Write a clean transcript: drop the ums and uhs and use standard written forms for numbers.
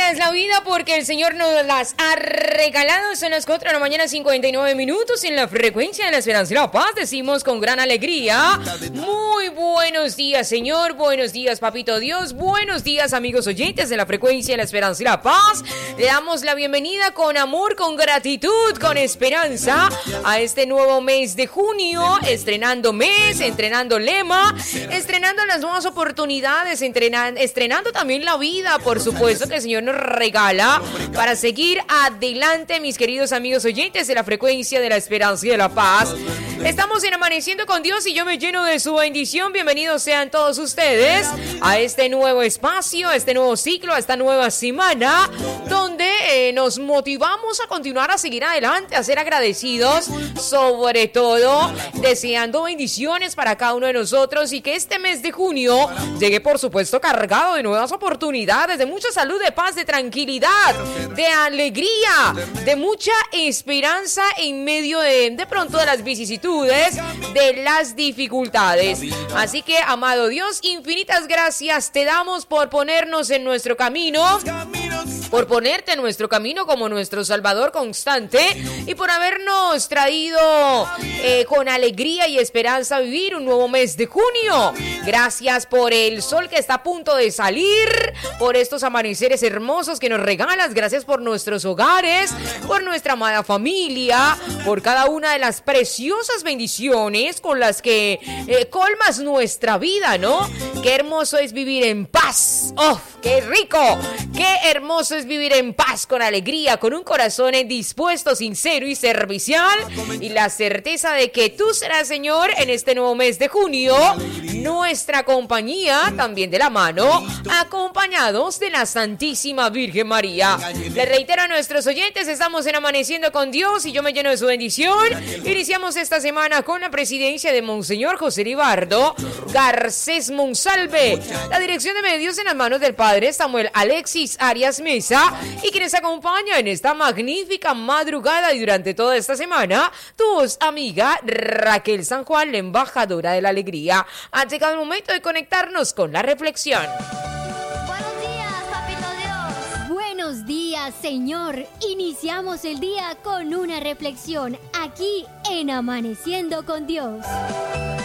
es la vida porque el Señor nos las ha regalado. Son las 4 de la mañana, 59 minutos. En la frecuencia de la esperanza y la paz decimos con gran alegría: muy buenos días, Señor. Buenos días, Papito Dios. Buenos días, amigos oyentes de la frecuencia de la esperanza y la paz. Le damos la bienvenida con amor, con gratitud, con esperanza a este nuevo mes de junio. Estrenando mes, estrenando lema, estrenando las nuevas oportunidades, estrenando también la vida, por supuesto, que el Señor nos regala para seguir adelante, mis queridos amigos oyentes de la frecuencia de la esperanza y de la paz. Estamos en Amaneciendo con Dios y yo me lleno de su bendición. Bienvenidos sean todos ustedes a este nuevo espacio, a este nuevo ciclo, a esta nueva semana, donde nos motivamos a continuar, a seguir adelante, a ser agradecidos, sobre todo deseando bendiciones para cada uno de nosotros, y que este mes de junio llegue, por supuesto, cargado de nuevas oportunidades, de mucha salud, de paz, de tranquilidad, de alegría, de mucha esperanza en medio de pronto de las vicisitudes, de las dificultades. Así que, amado Dios, infinitas gracias te damos por ponernos en nuestro camino, por ponerte en nuestro camino como nuestro Salvador constante, y por habernos traído con alegría y esperanza a vivir un nuevo mes de junio. Gracias por el sol que está a punto de salir, por estos amaneceres hermosos que nos regalas. Gracias por nuestros hogares, por nuestra amada familia, por cada una de las preciosas bendiciones con las que colmas nuestra vida, ¿no? Qué hermoso es vivir en paz. ¡Oh, qué rico! Qué hermoso es vivir en paz, con alegría, con un corazón dispuesto, sincero y servicial, y la certeza de que tú serás, Señor, en este nuevo mes de junio, nuestra compañía, también de la mano, acompañados de la Santísima Virgen María. Les reitero a nuestros oyentes, estamos en Amaneciendo con Dios y yo me lleno de su bendición. Iniciamos esta semana con la presidencia de Monseñor José Libardo Garcés Monsalve, la dirección de medios en las manos del Padre Samuel Alexis Arias Mesa, y quienes acompañan en esta magnífica madrugada y durante toda esta semana, tu voz amiga Raquel San Juan, la embajadora de la alegría. Ha llegado el momento de conectarnos con la reflexión. Buenos días, Papito Dios. Buenos días, Señor. Iniciamos el día con una reflexión aquí en Amaneciendo con Dios.